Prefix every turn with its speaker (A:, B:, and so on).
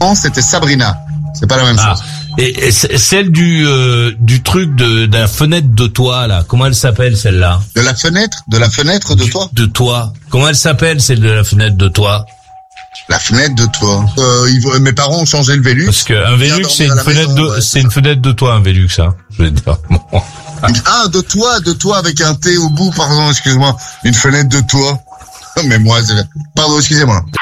A: c'était Sabrina. C'est pas la même chose.
B: Et celle du truc de la fenêtre de toit là, comment elle s'appelle celle-là?
A: De la fenêtre de toit.
B: De toit. Comment elle s'appelle celle de la fenêtre de toit?
A: La fenêtre de toit. Mes parents ont changé le Velux.
B: Parce qu'un Velux c'est une fenêtre de toit, un Velux, hein. Je veux dire. Bon.
A: Ah, de toit avec un T au bout, pardon, excuse-moi. Une fenêtre de toit. Mais moi, pardon, excusez-moi.